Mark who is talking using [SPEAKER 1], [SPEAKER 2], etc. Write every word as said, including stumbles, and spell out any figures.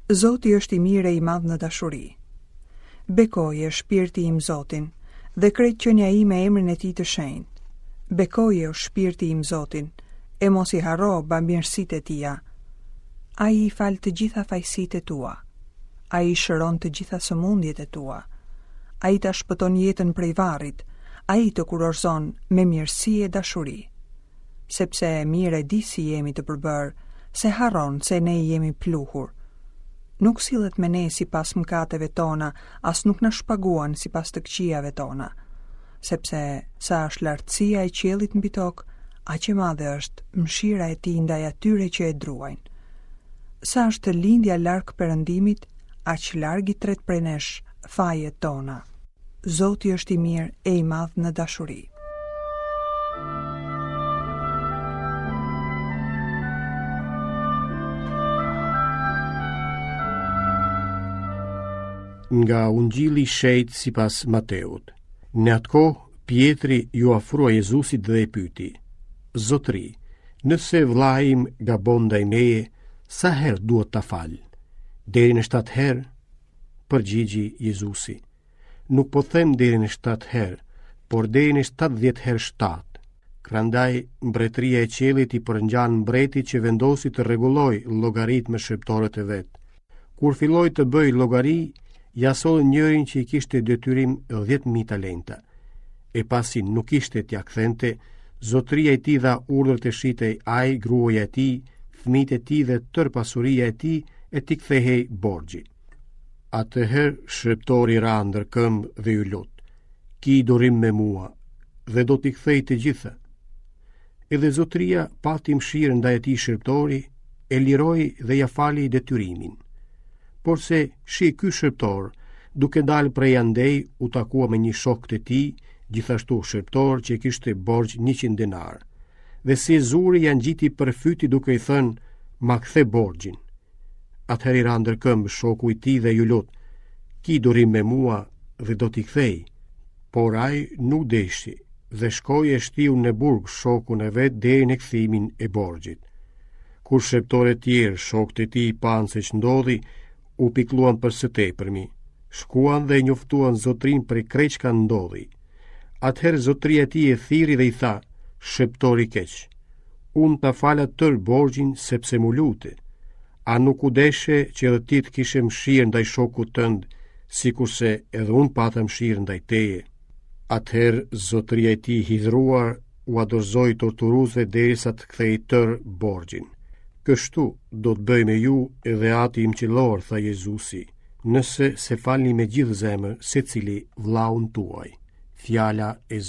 [SPEAKER 1] Zoti është i mirë e i madh në dashuri. Bekoje shpirti im Zotin, dhe krejt qenia i me emrin e tij të shenjtë. Bekoje o shpirti im Zotin, e mos i harro bamirësitë e tia. Ai i fal të gjitha fajsitë e tua. Ai i shëron të gjitha sëmundjet e tua. Ai ta shpëton jetën prej varrit. Ai të kurorëzon me mirësi e dashuri. Sepse e mirë e di si jemi të përbërë, se harron se ne jemi pluhur. Nuk sillet me ne si pas mëkateve tona, as nuk na shpaguan si pas të këqijave tona. Sepse sa është lartësia e qiellit mbi tokë, aq e madhe është mëshira e tij ndaj atyre që e druajnë. Sa është lindja larg perëndimit, aq larg i tret prej nesh fajet tona. Zoti është i mirë e i madh në dashuri.
[SPEAKER 2] Nga Ungjilli i Shejt sipas Mateut. Në atë kohë Pietri ju afrua Jezusit dhe e pyeti: Zotri, nëse vllai im gabon ndaj meje, sa herë duhet ta fal? Deri në shtatë herë? Përgjigji Jezusi: Nuk po them deri në shtatë herë, por deri në shtatëdhjetë herë shtatë. Prandaj mbretëria e qiellit i përngjan mbretit që vendosi të rregulloj llogaritë me shërbëtorët e vet. Kur filloi të bëj llogari, ja solli njërin që i kishte detyrim dhjetë mijë talenta. E pasi nuk ishte t'ja kthente, zotëria e tij dha urdhër të shitej ai, gruaja e tij, fëmijët e tij dhe tërë pasuria e tij e t'i kthehej borxhi. Atëherë shërbëtori ra ndër këmbë dhe ju lut: Ki durim me mua dhe do t'i kthej të gjitha. Edhe zotëria pati mëshirë ndaj atij shërbëtori, e liroi dhe ja fali detyrimin. Por se shi ky shërbëtor, duke dalë prej andej, u takua me një shok të tij, gjithashtu shërbëtor që kishte borxh njëqind denar. Dhe si zuri ja ngjiti përfyti duke i thënë: Ma kthe borxhin. Atëherë i ra ndër këmbë shoku i tij dhe ju lut: Ki durim me mua dhe do t'i kthej. Por ai nuk deshi dhe shkoi e shtiu në burg shokun e vet deri në kthimin e borxhit. Kur shërbëtorët tjerë, shokët e tij, panë se ç'ndodhi, u pikluan për së tepërmi. Shkuan dhe njoftuan zotrin për krejt çka ndodhi. Atëherë zotria e tij e thirri dhe i tha: Shërbëtori keq, unë ta fala tër borxhin sepse mu lute. A nuk u deshe që edhe ti të kishe mëshirë ndaj shokut tënd, sikurse edhe unë pata mëshirë ndaj teje? Atëherë zotria e tij hidhruar u adorzoi torturuzve derisa të kthei tër borxhin. Kështu do të bëj me ju edhe ati im qellor, tha Jezusi, nëse se falni me gjithë zemër secili vllaun tuaj. Fjala e